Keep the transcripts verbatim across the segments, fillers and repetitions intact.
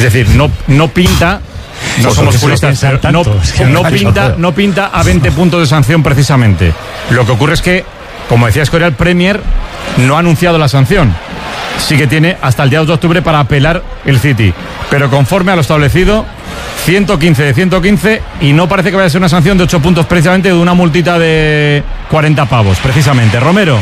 Es decir, no, no pinta, no pues somos puristas, no, no, pinta, no pinta a veinte puntos de sanción precisamente. Lo que ocurre es que, como decía Escorial, Premier no ha anunciado la sanción. Sí que tiene hasta el día dos de octubre para apelar el City. Pero conforme a lo establecido, ciento quince de ciento quince, y no parece que vaya a ser una sanción de ocho puntos precisamente, de una multita de cuarenta pavos, precisamente. Romero.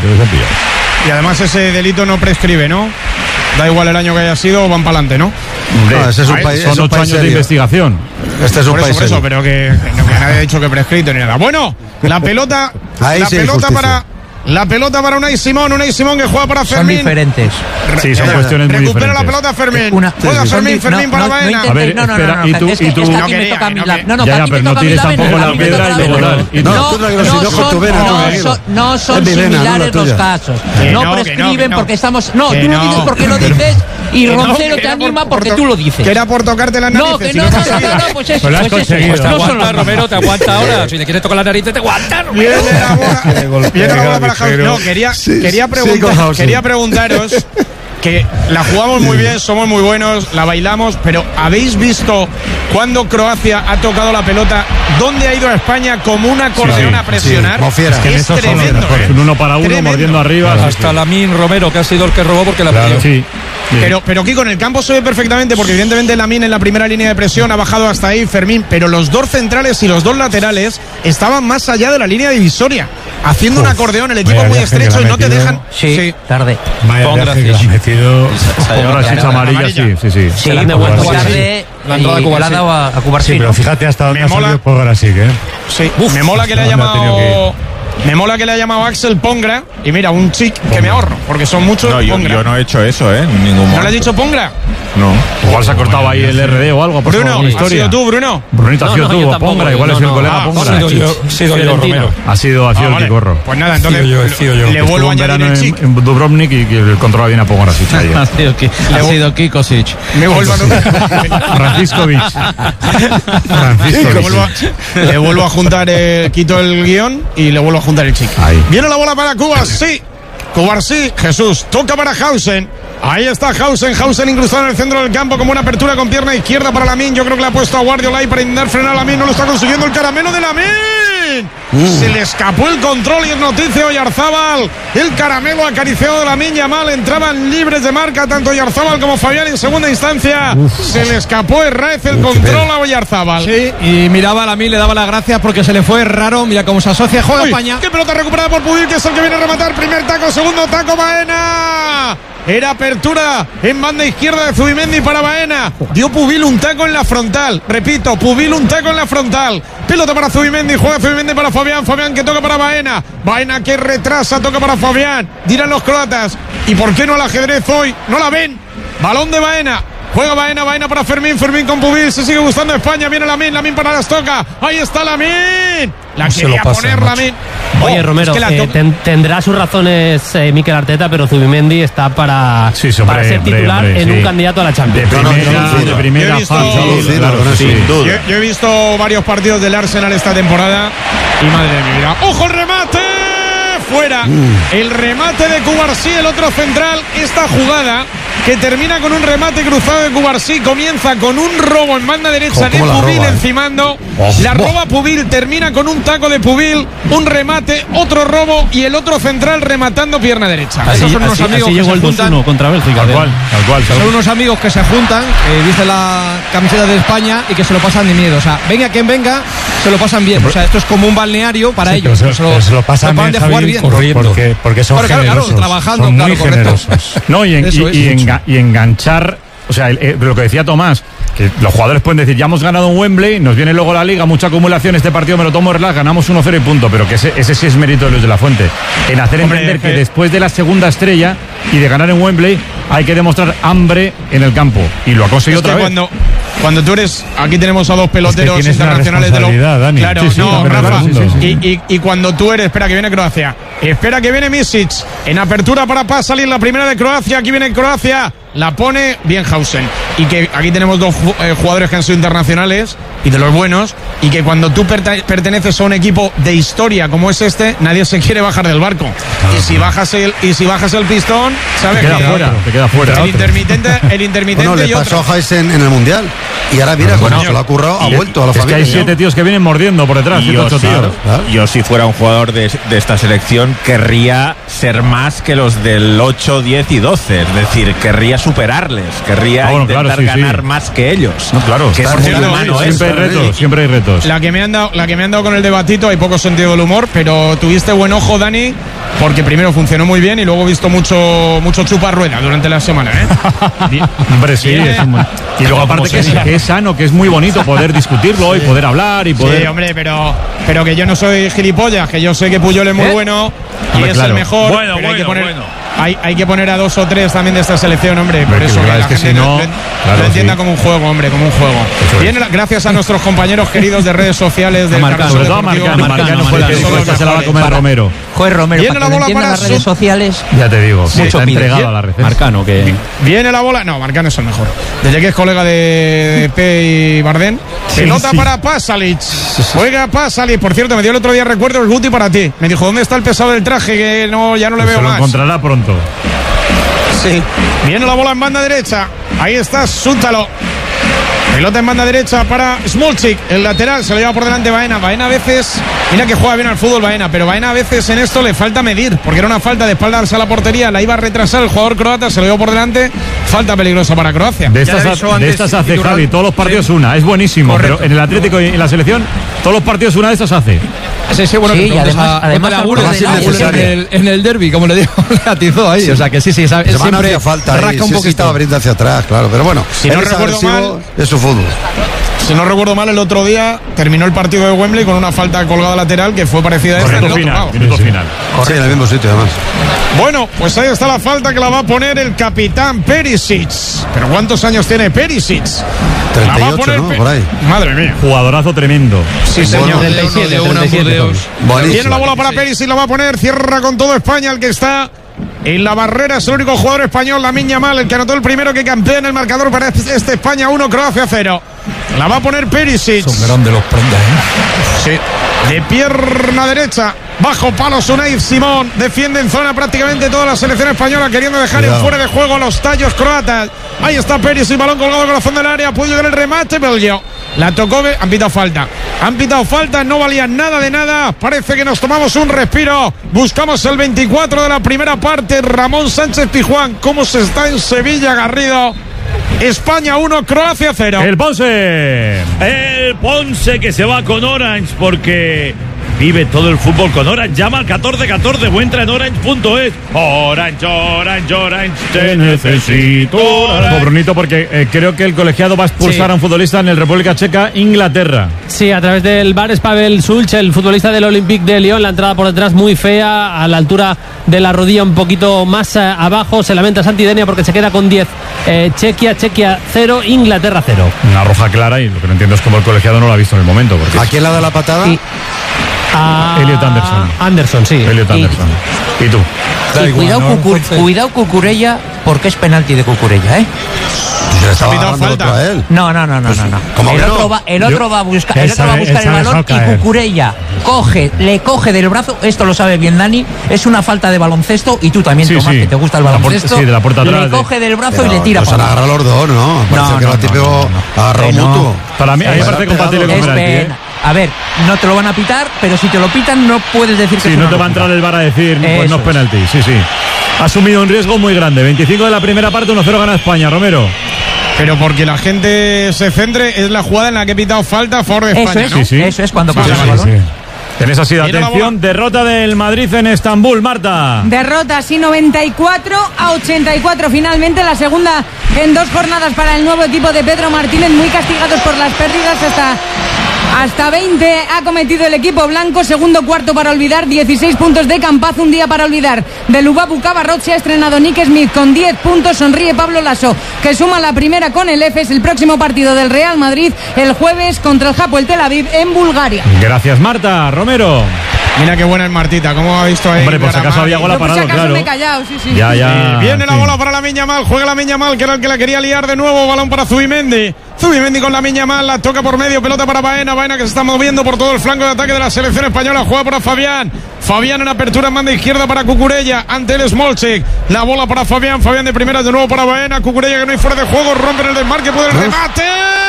Y además ese delito no prescribe, ¿no? Da igual el año que haya sido, van para adelante, ¿no? No, ese es un país, son es un ocho país años serio. de investigación. Este es un por país eso, por eso, serio. pero que, no, que nadie ha dicho que prescrito ni nada. Bueno, la pelota, Ahí la sí hay pelota justicia. para la pelota para Unai Simón, Unai Simón que juega para Son Fermín. diferentes. Sí, son cuestiones muy Recupera la diferentes. pelota Fermín. Una- Juega son Fermín, di- Fermín no, para no, Baena. no A ver, intentes- no, no, espera, no, no, y tú- es que, y tú- es que No aquí me quería, toca a mí no la... quería. No, no, Ya, que ya, aquí pero me no toca a mí tires la tampoco verdad, la a mí me piedra toca y la luego verdad. tal. Y No, tú- tú traigas con tu vena, no, no, Miguel. son, no son Es mi vena, no la similares los tuya. casos. Que No no, que prescriben no, que no. porque estamos... No, Que tú lo no. dices porque lo dices y Que no, Roncero que te era por- anima por porque to- tú lo dices. Que era por tocarte las narices. No, que si no, no, pasa no, no, nada. no, pues eso, Pero lo has pues eso. conseguido. Pues Te no son aguanta, los Romero, te aguanta ahora. Si le quieres tocar la nariz, te aguanta. Viene la bola, viene la bola para House. No, quería, Sí, quería, sí, preguntar, con House, sí. quería preguntaros que la jugamos muy bien, somos muy buenos, la bailamos, pero ¿habéis visto cuando Croacia ha tocado la pelota, dónde ha ido a España como un acordeón sí, a presionar? sí, como fiera. Que en Es eso son los tremendo, mejores. ¿eh? Un uno para uno, Tremendo. mordiendo arriba. sí, Hasta sí. Lamine Romero, que ha sido el que robó porque la Claro, perdió. sí. Bien. Pero, pero Kiko, en el campo se ve perfectamente porque evidentemente Lamine en la primera línea de presión ha bajado hasta ahí, Fermín, pero los dos centrales y los dos laterales estaban más allá de la línea divisoria, haciendo un acordeón, el equipo vaya muy viaje que estrecho le y ha no te metido. dejan... Sí, tarde. Vaya Con viaje que gracias. le ha metido. Ahora sí, amarilla, amarilla. sí, sí, sí. Sí, Se la han muy devuelto a tarde La entrada de y Cubarsí. la ha dado a, a Sí, Cubarsí. pero fíjate hasta dónde Me ha mola. salido por Brasil, ¿eh? Sí, me mola que le ha ¿dónde ha tenido llamado... Me mola que le ha llamado Axel Pongra y mira, un chic que me ahorro, porque son muchos No, yo, Pongra. yo no he hecho eso, ¿eh? En ningún ¿No momento. le has dicho Pongra? No. Igual se ha cortado ahí el R D o algo. ¿Ha pasado Bruno, alguna ¿has historia? sido tú, Bruno? Brunito, ha No, sido no, tú, yo o tampoco, Pongra, igual no, es el no. colega Ah, Pongra. Sido yo, sido yo, Romero. Ha sido, ha sido Ah, el vale. Ticorro. Pues nada, entonces He sido yo, he sido yo. le vuelvo Estuvo a un añadir verano el en, chic. en Dubrovnik y que controla bien a Pongra. Sí, Ha sido, Ki- ha sido Kikosic. Me vuelvo a... Franciscovic. Le vuelvo a, le vuelvo a juntar, eh, quito el guión y le vuelvo a juntar el chic. Ahí. Viene la bola para Cuba, sí. Cuba, sí. Jesús, toca para Hausen. Ahí está Hausen, Hausen incrustado en el centro del campo como una apertura con pierna izquierda para Lamine. Yo creo que le ha puesto a Guardiola ahí para intentar frenar a Lamine. No lo está consiguiendo el caramelo de Lamine. Se le escapó el control y es noticia Oyarzábal. El caramelo acariciado de Lamine Yamal. Entraban libres de marca tanto Oyarzábal como Fabián en segunda instancia. Se le escapó Herrez el control a Oyarzábal. Sí, y miraba a Lamine, le daba las gracias porque se le fue raro. Mira cómo se asocia, juega Uy, España. qué pelota recuperada por Pubil, que es el que viene a rematar. Primer taco, segundo taco, Baena. Era apertura en banda izquierda de Zubimendi para Baena. Dio Pubil un taco en la frontal. Repito, Pubil un taco en la frontal. Pelota para Zubimendi, juega Zubimendi para Fabián. Fabián que toca para Baena. Baena que retrasa, toca para Fabián. Dirán los croatas. ¿Y por qué no el ajedrez hoy? No la ven. Balón de Baena. Juega Baena, Baena para Fermín, Fermín con Pubil, se sigue gustando España, viene Lamine, Lamine para las toca, ahí está Lamine, la Se lo quería pasa, poner macho. Lamine. Oye, Oh, Romero, es que la eh, to- ten- tendrá sus razones eh, Mikel Arteta, pero Zubimendi está para, Sí, sí, hombre, para ser hombre, titular hombre, en sí. un candidato a la De Champions. no, primera, no, no, de no. primera Yo he visto- fase, Sí, sí, claro, no, sí. sin duda. yo, yo he visto varios partidos del Arsenal esta temporada y madre de mi vida. ¡Ojo el remate! Fuera. El remate de Cubarsí, el otro central. Esta jugada que termina con un remate cruzado de Cubarsí comienza con un robo en banda derecha Jo, de cómo la Pubil roba, eh. encimando. Oh, la buah. roba Pubil, termina con un taco de Pubil, un remate, otro robo y el otro central rematando pierna derecha. Así, Esos son unos así- amigos así que llegó se el dos juntan. uno contra Bélgica. Tal de- cual, tal cual. tal Son cual. unos amigos que se juntan, eh, dice la camiseta de España, y que se lo pasan de miedo. O sea, venga quien venga, se lo pasan bien. O sea, esto es como un balneario para Sí, ellos. pero se, pero se lo pasan no paran bien, de jugar Javi, bien. por- porque, porque son Claro, claro, claro, generosos. trabajando, son claro, muy correcto. generosos. No, y, en- Eso y- es. y enga- y enganchar, o sea, el- el- lo que decía Tomás, que los jugadores pueden decir, ya hemos ganado en Wembley, nos viene luego la Liga, mucha acumulación, este partido me lo tomo relax, ganamos uno cero y punto, pero que ese, ese sí es mérito de Luis de la Fuente, en hacer Hombre, entender que eh, después de la segunda estrella y de ganar en Wembley, hay que demostrar hambre en el campo, y lo ha conseguido Es que otra vez. cuando, cuando tú eres, aquí tenemos a dos peloteros tienes una internacionales de lo, responsabilidad, Dani. claro, Sí, sí, no, la verdad, Rafa, sí, sí, sí. Y, y, y cuando tú eres, espera que viene Croacia, Espera que viene Misic. En apertura para Pasalic, la primera de Croacia. Aquí viene Croacia. La pone Bienhausen. Y que aquí tenemos dos eh, jugadores que han sido internacionales y de los buenos. Y que cuando tú perte- perteneces a un equipo de historia como es este, nadie se quiere bajar del barco. Y si bajas el, y si bajas el pistón, sabes Te queda que fuera, te queda fuera. el intermitente, el intermitente Bueno, le y pasó otro. a Heisen en el Mundial. Y ahora mira, Bueno, como se lo ha currado, ha y- vuelto a la es familia. que hay siete tíos que vienen mordiendo por detrás. Y siete, yo, ocho sí, tíos. claro. yo si fuera un jugador de, de esta selección querría ser más que los del ocho, diez y doce, es decir, querría superarles, querría Ah, bueno, intentar claro, sí, ganar sí. más que ellos. No, claro. que es Por muy cierto, humano sí, eso. Siempre hay retos, siempre hay retos. La que me han dado, la que me han dado con el debatito, hay poco sentido del humor, pero tuviste buen ojo, Dani, porque primero funcionó muy bien y luego he visto mucho mucho chupar rueda durante la semana, ¿eh? Hombre, sí. Viene- Es un buen- Y luego aparte que es, que es sano, que es muy bonito poder discutirlo y poder hablar y poder... Sí, hombre, pero, pero que yo no soy gilipollas, que yo sé que Puyol es muy ¿Eh? bueno y Hombre, es claro. el mejor. Bueno, pero hay que bueno, poner, bueno. Hay, hay que poner a dos o tres también de esta selección, hombre. Por Hombre, eso que que claro, la es que gente si lo, no, lo- claro, lo entienda sí. como un juego, hombre, como un juego. Eso Viene la- gracias a nuestros compañeros queridos de redes sociales del Marcano, Carrusel Sobre todo a Deportivo. Marcano. Marcano, Marcano fue el que Marcano. dijo, esta se la va a comer Para- Romero. Joder, Romero, Viene para la que lo bola entiendan para las redes Su- sociales. Ya te digo, Mucho está pide. entregado a las redes. Marcano, que. Viene la bola. No, Marcano es el mejor. Desde que es colega de, de P y Bardén. Pelota sí. para Pasalic. Juega Pasalic. Por cierto, me dio el otro día recuerdo el Guti para ti. Me dijo, ¿dónde está el pesado del traje? Que no, ya no le Pues veo se lo más. encontrará pronto. Sí. Viene la bola en banda derecha. Ahí está Súntalo. Pelota en banda derecha para Smolchik, el lateral, se lo lleva por delante Baena. Baena a veces, mira que juega bien al fútbol Baena, pero Baena a veces en esto le falta medir, porque era una falta de espaldas a la portería, la iba a retrasar el jugador croata, se lo lleva por delante, falta peligrosa para Croacia. De Ya estas, le ha- avisó de antes estas hace Iturralde. Javi, todos los partidos Sí. una, es buenísimo, Correcto. pero en el Atlético y en la selección, todos los partidos una de estas hace. Sí, sí, bueno, Sí, que y preguntes además- a- además a algunos Gullit, de a nadie, Gullit en siempre. el, en el derbi, como le digo, le atizó ahí. O sea que sí, sí, sabe, Semana siempre hacía falta ahí, rasca sí, un sí poquito. estaba abriendo hacia atrás, claro, pero bueno, Si no él es recuerdo agresivo, mal- es su fútbol. Si no recuerdo mal, el otro día terminó el partido de Wembley con una falta colgada lateral que fue parecida a esta en el Minuto otro final, lado. minuto final. Sí, en el mismo sitio además. Bueno, pues ahí está la falta que la va a poner el capitán Perisic. ¿Pero cuántos años tiene Perisic? La va a treinta y ocho, poner ¿no? Pe- Por ahí. Madre mía. Jugadorazo tremendo. Sí, señor. treinta y siete, treinta y siete. Buenísimo. Tiene la bola para Perisic, la va a poner, cierra con todo España, el que está en la barrera es el único jugador español, Lamine Yamal, el que anotó el primero que campea en el marcador para este España uno, Croacia cero. La va a poner Perisic. Son grandes los prendas, ¿eh? Sí. De pierna derecha, bajo palo Sunay Simón, defiende en zona prácticamente toda la selección española, queriendo dejar Cuidado. en fuera de juego a los tallos croatas. Ahí está Perisic, balón colgado al corazón del área, puede llegar el remate, Belgio. La tocó, han pitado falta. Han pitado falta, no valía nada de nada. Parece que nos tomamos un respiro. Buscamos el veinticuatro de la primera parte. Ramón Sánchez Pizjuán, ¿cómo se está en Sevilla, Garrido? España uno, Croacia cero. El Ponce. El Ponce que se va con Orange porque vive todo el fútbol con Orange. Llama al catorce catorce o entra en orange punto es. Orange, Orange, Orange, te necesito. Ojo, Orange. Brunito, porque eh, creo que el colegiado va a expulsar Sí. a un futbolista en el República Checa, Inglaterra. Sí, a través del bar es Pavel Sulch, el futbolista del Olympique de Lyon. La entrada por detrás muy fea, a la altura de la rodilla un poquito más eh, abajo. Se lamenta Santidenia porque se queda con diez. Eh, Chequia, Chequia cero, Inglaterra cero. Una roja clara y lo que no entiendo es cómo el colegiado no lo ha visto en el momento. Porque ¿A quién le da la patada? Y- A Elliot Anderson. Anderson, sí. Elliot Anderson. ¿Y tú? Y cuidado, Cucur- cuidado Cucurella, porque es penalti de Cucurella, ¿eh? Se le estaba Ha pitado agarrando el falta. otro a él. No, no, no, no, no, no. ¿cómo El que otro no? va, el otro va a buscar, el Esa otro va a le- buscar el esa le balón dejó y caer. Cucurella coge, le coge del brazo, esto lo sabe bien Dani, es una falta de baloncesto y tú también, Sí, Tomás, sí. que te gusta el De la puerta- baloncesto. sí, de la puerta atrás, le de- coge del brazo y Pero le tira pues se para la abajo. agarra los dos, ¿no? Parece No, que no, la no, típico no, no. agarró Que no. mutuo. Para mí, a mí me Pues parece ha pegado. compatible con Es penalti. ¿eh? pena. A ver, no te lo van a pitar, pero si te lo pitan no puedes decir que Sí, es no una te va a locura. entrar el VAR a decir, pues Eso no es es. penalti. Sí, sí. Ha asumido un riesgo muy grande. veinticinco de la primera parte, uno cero gana España, Romero. Pero porque la gente se centre, es la jugada en la que he pitado falta a favor de Eso España, es, ¿no? Sí, sí. eso es cuando Sí, pasa sí, el sí, balón. sí. En esa sido, Mira la atención, bola. derrota del Madrid en Estambul, Marta. Derrota, sí, noventa y cuatro a ochenta y cuatro. Finalmente la segunda en dos jornadas para el nuevo equipo de Pedro Martínez, muy castigados por las pérdidas hasta Hasta veinte ha cometido el equipo blanco. Segundo cuarto para olvidar. dieciséis puntos de Campaz. Un día para olvidar. De Lubabu Cabarrot se ha estrenado Nick Smith con diez puntos. Sonríe Pablo Lasso, que suma la primera con el Efes. El próximo partido del Real Madrid el jueves contra el Hapoel Tel Aviv en Bulgaria. Gracias, Marta. Romero. Mira qué buena es Martita, ¿cómo ha visto ahí? Hombre, por si acaso había bola parado, claro. Me he callado, sí, sí. Ya, ya. Sí, viene la sí. bola para la Miña Mal, juega la Miña Mal, que era el que la quería liar de nuevo. Balón para Zubimendi. Zubimendi con la Miña Mal, la toca por medio, pelota para Baena. Baena que se está moviendo por todo el flanco de ataque de la selección española. Juega para Fabián. Fabián en apertura en banda izquierda para Cucurella. Ante el Smolchik. La bola para Fabián. Fabián de primera de nuevo para Baena. Cucurella que no hay fuera de juego. Rompe el desmarque, puede el remate.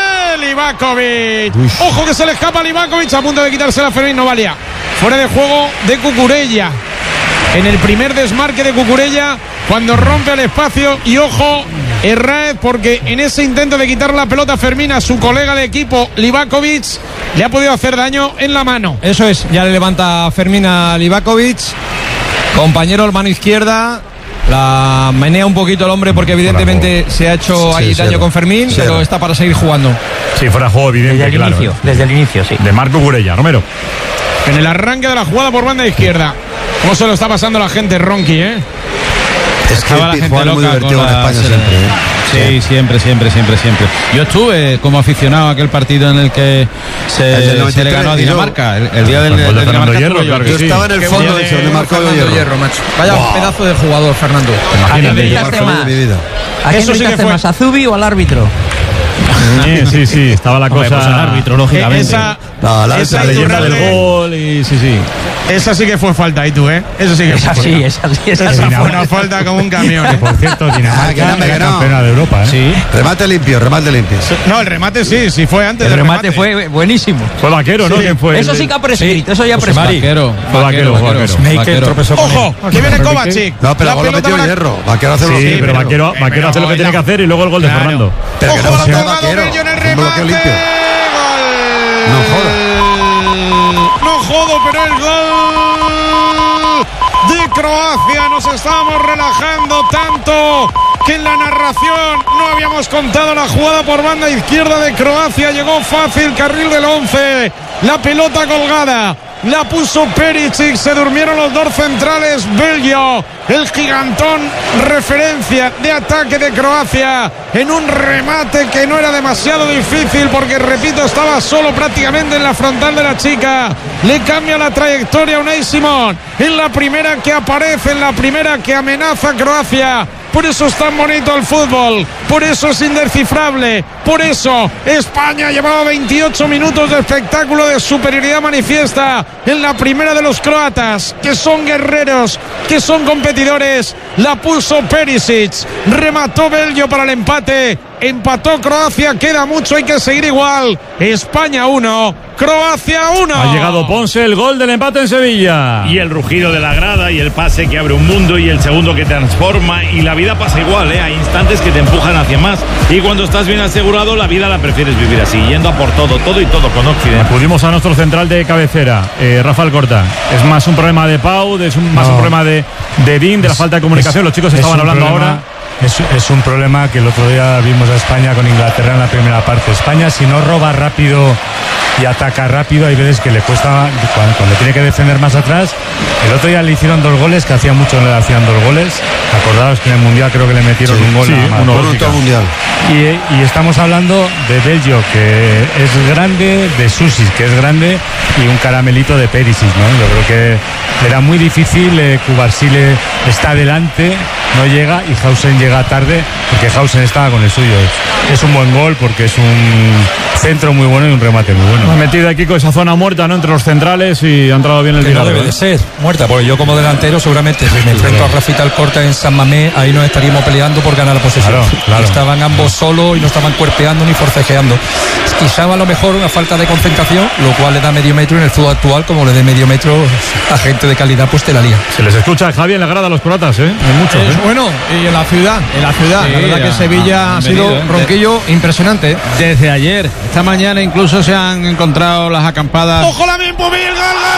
Livakovic. Ojo que se le escapa a Livakovic. A punto de quitarse la Fermín, no valía. Fuera de juego de Cucurella. En el primer desmarque de Cucurella, cuando rompe el espacio. Y ojo, Herráez, porque en ese intento de quitar la pelota a Fermín a su colega de equipo, Livakovic, le ha podido hacer daño en la mano. Eso es, ya le levanta Fermín a Livakovic. Compañero, mano izquierda. La menea un poquito el hombre porque evidentemente se ha hecho sí, ahí sí, daño sí, con Fermín, sí, pero sí. está para seguir jugando. Sí, fuera de juego evidente, Desde el claro. inicio, desde el inicio, sí. De Marco Cucurella. Romero. En el arranque de la jugada por banda izquierda. ¿Cómo se lo está pasando la gente, Ronqui, eh? Es que Estaba la el gente Pizjuán es muy loca divertido con en la España selección. siempre, ¿eh? Sí, siempre, siempre, siempre, siempre. Yo estuve como aficionado a aquel partido en el que El se, del noventa y se le tres, ganó a y yo- Dinamarca. El, el día del, Con el gol de del Fernando Dinamarca Hierro, estuve yo claro aquí. que sí. Yo estaba en el Qué fondo bueno de de eso, donde marcó Fernando Hierro. macho. Vaya Wow. pedazo de jugador, Fernando. ¿A quién Imagínate. gritaste Mejor más? de mi vida. ¿A quién Eso sí que gritaste fue. más? ¿A Zubi o al árbitro? Sí, sí, sí, estaba la Hombre, cosa. pues el árbitro, lógicamente. Esa, No, la- esa La leyenda Iturralde, del gol y sí, sí. esa sí que fue falta, ¿y tú, eh? Eso sí que Es fue así, falta. es así, es Esa así. fue una falta como un camión. Que ¿eh? por cierto, Ah, que Dinamarca no, que era no. campeona de Europa, ¿eh? Sí. Remate limpio, remate limpio. No, el remate sí, sí fue antes El del remate fue buenísimo. Fue Vaquero, ¿no? Sí. ¿Quién fue? Eso sí que ha prescrito, eso ya José prescrito. Vaquero. Fue Vaquero, fue Vaquero. Vaquero. Ojo, que viene Kovacic. No, pero La luego lo pelota metió para- Hierro. Vaquero hace lo Sí, que pero quiere. Vaquero, Eh, Vaquero pero hace lo que tiene que la- hacer y luego el gol de Claro. Fernando. Pero que Ojo, no balón sea colgado, Vaquero. Bello en el Un bloqueo remate. limpio. Gol. No joda. No jodo, pero el gol de Croacia. Nos estábamos relajando tanto que en la narración no habíamos contado la jugada por banda izquierda de Croacia. Llegó fácil, carril del once. La pelota colgada. La puso Perisic, se durmieron los dos centrales. Bello, el gigantón, referencia de ataque de Croacia, en un remate que no era demasiado difícil porque, repito, estaba solo prácticamente en la frontal de la chica. Le cambia la trayectoria a Unai Simón, en la primera que aparece, en la primera que amenaza a Croacia. Por eso es tan bonito el fútbol, por eso es indescifrable, por eso España llevaba veintiocho minutos de espectáculo de superioridad manifiesta en la primera de los croatas, que son guerreros, que son competidores. La puso Perisic, remató Bello para el empate, empató Croacia, queda mucho, hay que seguir igual. España uno, Croacia uno. Ha llegado Ponce, el gol del empate en Sevilla. Y el rugido de la grada y el pase que abre un mundo y el segundo que transforma, y la vida pasa igual, ¿eh? Hay instantes que te empujan hacia más y cuando estás bien asegurado la vida la prefieres vivir así, yendo a por todo, todo y todo con Occidente. Acudimos a nuestro central de cabecera, eh, Rafael Corta. Es más un problema de Pau, es un, más No. un problema de, de Dean, de la falta de comunicación. Los chicos Es estaban un hablando problema- ahora. Es, es un problema que el otro día vimos a España con Inglaterra en la primera parte. España, si no roba rápido y ataca rápido, hay veces que le cuesta, cuando, cuando tiene que defender más atrás. El otro día le hicieron dos goles, que hacía mucho no le hacían dos goles. Acordaos que en el Mundial creo que le metieron Sí, un gol sí, nada más. uno. Por un todo mundial. Y, y estamos hablando de Bello, que es grande, de Susis, que es grande, y un caramelito de Perisic, ¿no? Yo creo que era muy difícil. eh, Cubarsile está adelante, no llega, y Hausen llega tarde, porque Hausen estaba con el suyo. Es un buen gol porque es un centro muy bueno y un remate muy bueno. Ha metido aquí con esa zona muerta, ¿no? Entre los centrales y ha entrado bien el Que no tiro. debe de ser muerta, porque yo como delantero seguramente si me enfrento a Rafita Alcorta en San Mamés, ahí nos estaríamos peleando por ganar la posesión. Claro, claro. Estaban ambos solos y no estaban cuerpeando ni forcejeando. Quizá a lo mejor una falta de concentración, lo cual le da medio metro, en el fútbol actual, como le dé medio metro a gente de calidad, pues te la lía. Se les escucha, Javi, en la grada a los croatas, ¿eh? Hay muchos, Es ¿eh? bueno, y en la ciudad, en la ciudad. Sí, la verdad que ha- Sevilla ha han sido venido, ¿eh? ronquillo impresionante. ¿eh? Desde ayer, esta mañana incluso se han encontrado las acampadas. Ojo la bien Pubil, gol, gol,